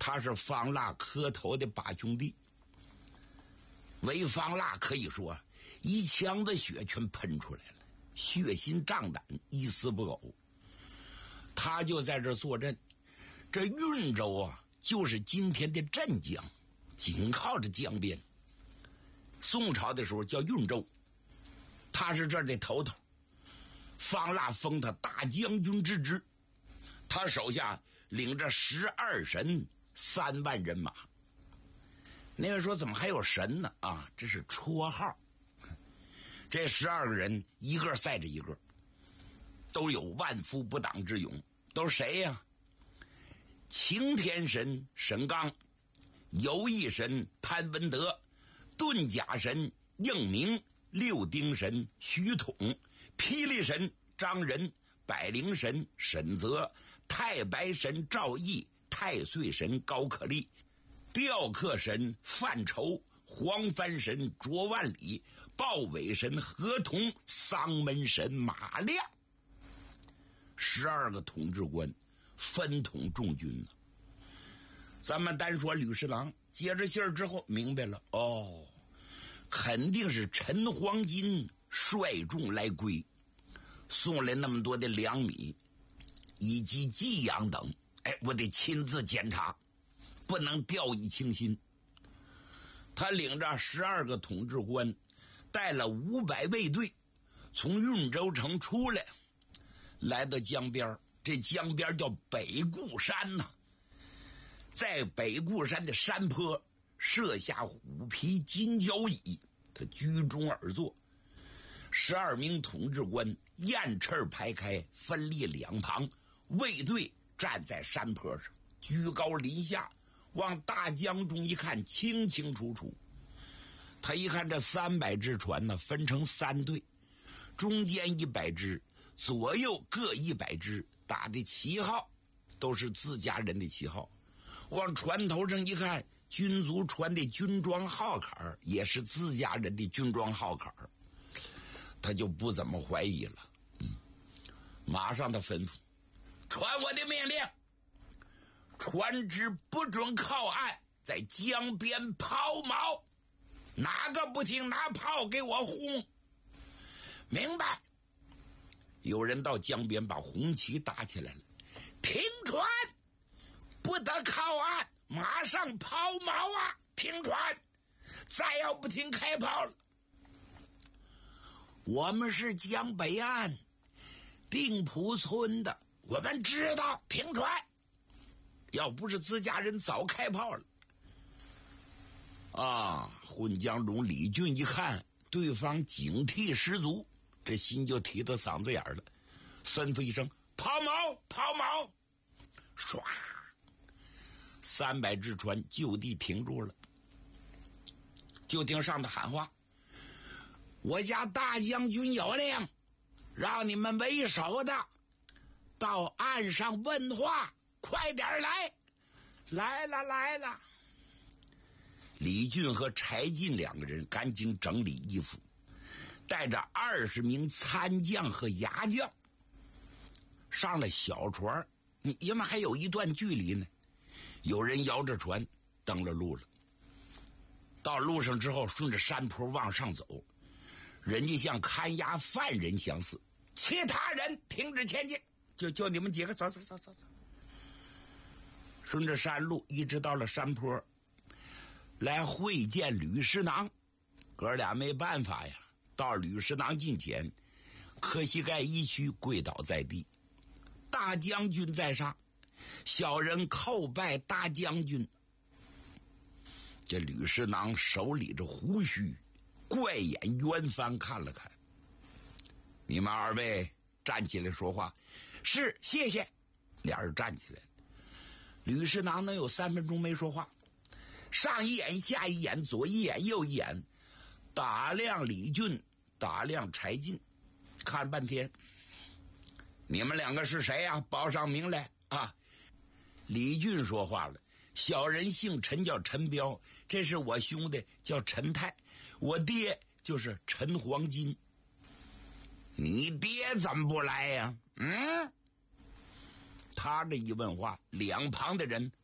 他是方腊磕头的8兄弟。韦方腊可以说一腔的血全喷出来了，血心胀胆，一丝不苟。他就在这坐镇。这运州啊，就是今天的镇江，紧靠着江边。宋朝的时候叫运州，他是这儿的头头。方腊封他大将军之职，他手下领着12神3万人马。那个说怎么还有神呢？啊，这是绰号。这12个人一个赛着一个，都有万夫不挡之勇。都是谁呀？擎天神沈刚，游翼神潘文德，遁甲神应明，六丁神徐统，霹雳神张仁，百灵神沈泽，太白神赵毅，太岁神高可立，雕刻神范畴，黄帆神卓万里，豹尾神何同，丧门神马亮。12个统治官分统众军呢。咱们单说吕侍郎，接着信儿之后明白了，哦，肯定是陈黄金率众来归，送来那么多的粮米以及给养等，我得亲自检查，不能掉以轻心。他领着12个统治官，带了500卫队，从运州城出来，来到江边。这江边叫北固山呐，在北固山的山坡设下虎皮金交椅，他居中而坐。12名统治官雁翅排开，分立两旁，卫队站在山坡上，居高临下，往大江中一看，清清楚楚。他一看这300只船呢，分成3队，中间100只，左右各100只，打的旗号都是自家人的旗号。往船头上一看，军卒穿的军装号坎也是自家人的军装号坎，他就不怎么怀疑了。马上他吩咐传我的命令，船只不准靠岸，在江边抛锚，哪个不听拿炮给我轰。明白。有人到江边把红旗打起来了，停船，不得靠岸，马上抛锚啊，停船，再要不停开炮了。我们是江北岸定浦村的，我们知道停船，要不是自家人早开炮了。混江中李俊一看对方警惕十足，这心就提到嗓子眼了，吩咐一声抛锚，抛锚，唰，300只船就地停住了。就听上头喊话，我家大将军有令，让你们为首的到岸上问话，快点来。来了来了。李俊和柴进2个人赶紧整理衣服，带着20名参将和牙将上了小船，因为还有一段距离呢。有人摇着船登了路了。到路上之后，顺着山坡往上走，人家像看押犯人相似，其他人停止前进，就你们几个走。顺着山路一直到了山坡，来会见吕侍郎。哥俩没办法呀，到吕侍郎近前，磕膝盖一屈，跪倒在地。大将军在上，小人叩拜大将军。这吕侍郎手理着胡须，怪眼圆翻看了看。你们2位站起来说话。是，谢谢。俩人站起来了。吕侍郎能有3分钟没说话，上一眼下一眼，左一眼右一眼，打量李俊，打量柴进，看半天。你们2个是谁呀？报上名来啊！李俊说话了，小人姓陈，叫陈彪，这是我兄弟叫陈泰，我爹就是陈黄金。你爹怎么不来呀？他这一问话，两旁的人